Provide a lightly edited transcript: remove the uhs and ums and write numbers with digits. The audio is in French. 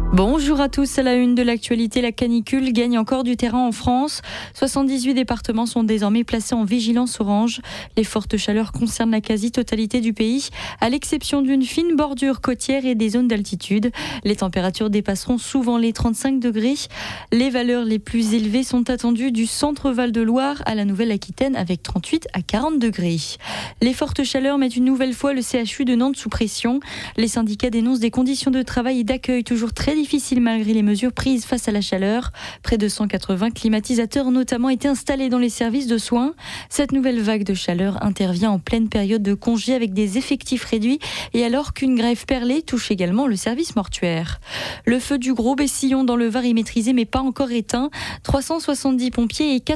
Bonjour à tous, à la une de l'actualité, la canicule gagne encore du terrain en France. 78 départements sont désormais placés en vigilance orange. Les fortes chaleurs concernent la quasi-totalité du pays, à l'exception d'une fine bordure côtière et des zones d'altitude. Les températures dépasseront souvent les 35 degrés. Les valeurs les plus élevées sont attendues du centre Val-de-Loire à la Nouvelle-Aquitaine avec 38 à 40 degrés. Les fortes chaleurs mettent une nouvelle fois le CHU de Nantes sous pression. Les syndicats dénoncent des conditions de travail et d'accueil toujours très difficile malgré les mesures prises face à la chaleur. Près de 180 climatisateurs ont notamment été installés dans les services de soins. Cette nouvelle vague de chaleur intervient en pleine période de congé avec des effectifs réduits et alors qu'une grève perlée touche également le service mortuaire. Le feu du Gros Bessillon dans le Var est maîtrisé mais pas encore éteint. 370 pompiers et